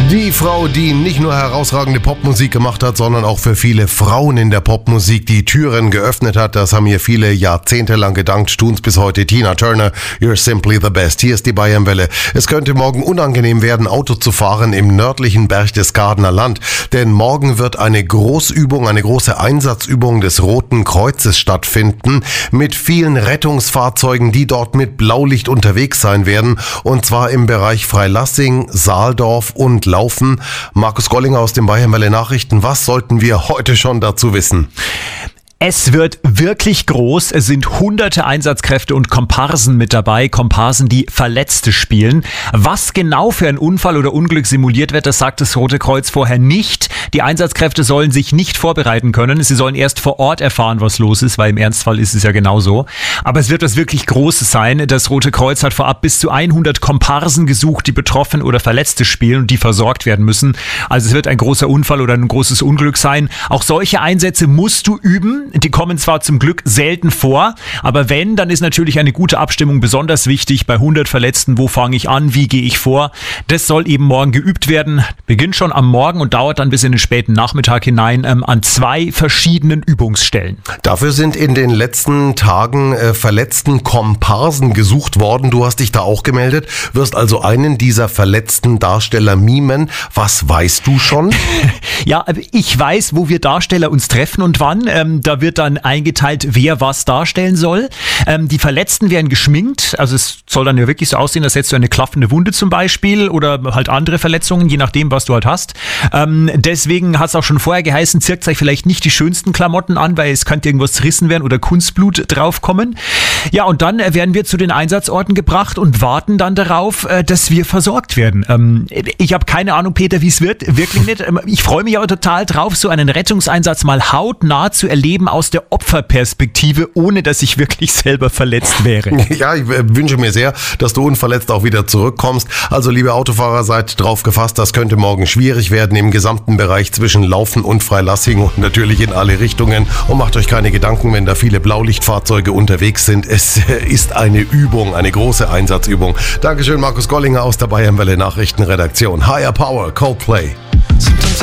Die Frau, die nicht nur herausragende Popmusik gemacht hat, sondern auch für viele Frauen in der Popmusik die Türen geöffnet hat, das haben ihr viele Jahrzehnte lang gedankt, tun's bis heute. Tina Turner, You're Simply the Best. Hier ist die Bayernwelle. Es könnte morgen unangenehm werden, Auto zu fahren im nördlichen Berchtesgadener Land, denn morgen wird eine Großübung, eine große Einsatzübung des Roten Kreuzes stattfinden, mit vielen Rettungsfahrzeugen, die dort mit Blaulicht unterwegs sein werden, und zwar im Bereich Freilassing, Saaldorf und Laufen. Markus Gollinger aus den Bayernwelle Nachrichten, was sollten wir heute schon dazu wissen? Es wird wirklich groß. Es sind hunderte Einsatzkräfte und Komparsen mit dabei. Komparsen, die Verletzte spielen. Was genau für ein Unfall oder Unglück simuliert wird, das sagt das Rote Kreuz vorher nicht. Die Einsatzkräfte sollen sich nicht vorbereiten können. Sie sollen erst vor Ort erfahren, was los ist, weil im Ernstfall ist es ja genauso. Aber es wird was wirklich Großes sein. Das Rote Kreuz hat vorab bis zu 100 Komparsen gesucht, die betroffen oder Verletzte spielen und die versorgt werden müssen. Also es wird ein großer Unfall oder ein großes Unglück sein. Auch solche Einsätze musst du üben. Die kommen zwar zum Glück selten vor, aber wenn, dann ist natürlich eine gute Abstimmung besonders wichtig. Bei 100 Verletzten, wo fange ich an, wie gehe ich vor? Das soll eben morgen geübt werden. Beginnt schon am Morgen und dauert dann bis in den späten Nachmittag hinein an 2 verschiedenen Übungsstellen. Dafür sind in den letzten Tagen verletzten Komparsen gesucht worden. Du hast dich da auch gemeldet, wirst also einen dieser verletzten Darsteller mimen. Was weißt du schon? Ja, ich weiß, wo wir Darsteller uns treffen und wann. Da wird dann eingeteilt, wer was darstellen soll. Die Verletzten werden geschminkt. Also es soll dann ja wirklich so aussehen, als hättest du eine klaffende Wunde zum Beispiel oder halt andere Verletzungen, je nachdem, was du halt hast. Deswegen hat es auch schon vorher geheißen, zirkt euch vielleicht nicht die schönsten Klamotten an, weil es könnte irgendwas zerrissen werden oder Kunstblut draufkommen. Ja, und dann werden wir zu den Einsatzorten gebracht und warten dann darauf, dass wir versorgt werden. Ich habe keine Ahnung, Peter, wie es wird. Wirklich nicht. Ich freue mich aber total drauf, so einen Rettungseinsatz mal hautnah zu erleben aus der Opferperspektive, ohne dass ich wirklich selber verletzt wäre. Ja, ich wünsche mir sehr, dass du unverletzt auch wieder zurückkommst. Also liebe Autofahrer, seid drauf gefasst, das könnte morgen schwierig werden im gesamten Bereich zwischen Laufen und Freilassing und natürlich in alle Richtungen. Und macht euch keine Gedanken, wenn da viele Blaulichtfahrzeuge unterwegs sind. Es ist eine Übung, eine große Einsatzübung. Dankeschön, Markus Gollinger aus der Bayernwelle Nachrichtenredaktion. Higher Power, Coldplay.